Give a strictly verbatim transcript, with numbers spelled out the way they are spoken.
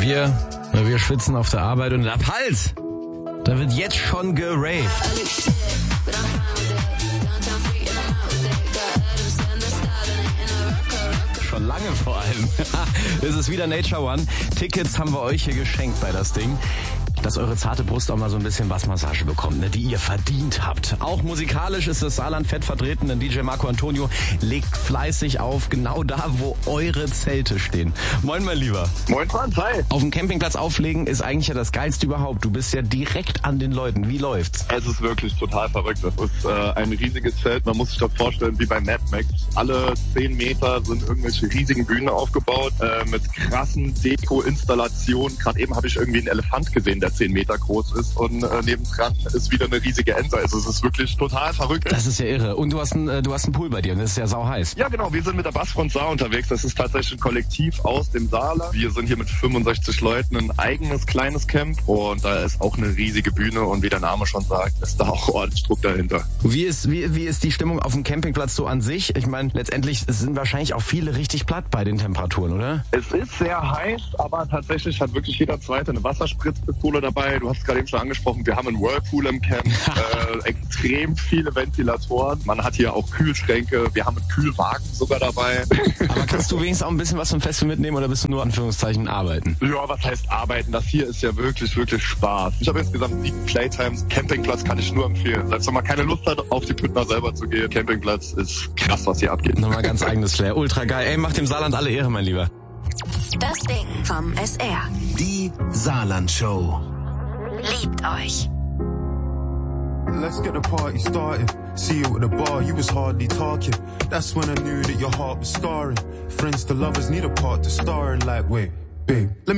wir, wir schwitzen auf der Arbeit und ab Halt! Da wird jetzt schon geraved. Schon lange vor allem. Es ist wieder Nature One. Tickets haben wir euch hier geschenkt bei das Ding, dass eure zarte Brust auch mal so ein bisschen Bassmassage bekommt, ne, die ihr verdient habt. Auch musikalisch ist das Saarland fett vertreten, denn D J Marco Antonio legt fleißig auf, genau da, wo eure Zelte stehen. Moin, mein Lieber. Moin, Franz, hi. Auf dem Campingplatz auflegen ist eigentlich ja das Geilste überhaupt. Du bist ja direkt an den Leuten. Wie läuft's? Es ist wirklich total verrückt. Das ist äh, ein riesiges Zelt. Man muss sich das vorstellen wie bei Mad Max. Alle zehn Meter sind irgendwelche riesigen Bühnen aufgebaut äh, mit krassen Deko-Installationen. Gerade eben habe ich irgendwie einen Elefant gesehen, der zehn Meter groß ist und äh, nebendran ist wieder eine riesige Ente. Also es ist wirklich total verrückt. Das ist ja irre. Und du hast einen, äh, du hast einen Pool bei dir und das ist ja sau heiß. Ja genau, wir sind mit der Bassfront Saar unterwegs. Das ist tatsächlich ein Kollektiv aus dem Saarland. Wir sind hier mit fünfundsechzig Leuten, ein eigenes kleines Camp und da ist auch eine riesige Bühne und wie der Name schon sagt, ist da auch ordentlich Druck dahinter. Wie ist, wie, wie ist die Stimmung auf dem Campingplatz so an sich? Ich meine, letztendlich sind wahrscheinlich auch viele richtig platt bei den Temperaturen, oder? Es ist sehr heiß, aber tatsächlich hat wirklich jeder Zweite eine Wasserspritzpistole dabei. Du hast es gerade eben schon angesprochen, wir haben einen Whirlpool im Camp, äh, extrem viele Ventilatoren. Man hat hier auch Kühlschränke, wir haben einen Kühlwagen sogar dabei. Aber kannst du wenigstens auch ein bisschen was vom Festival mitnehmen oder bist du nur Anführungszeichen arbeiten? Ja, was heißt arbeiten? Das hier ist ja wirklich, wirklich Spaß. Ich habe insgesamt sieben Playtimes. Campingplatz kann ich nur empfehlen. Selbst wenn man keine Lust hat, auf die Püttner selber zu gehen, Campingplatz ist krass, was hier abgeht. Nochmal ganz eigenes Flair. Ultra geil. Ey, macht dem Saarland alle Ehre, mein Lieber. Das Ding vom S R. Die Saarland Show. Liebt euch. Let's get the party started. See you at the bar, you was hardly talking. That's when I knew that your heart was scarring. Friends to lovers need a part to star in, like, wait, babe, let me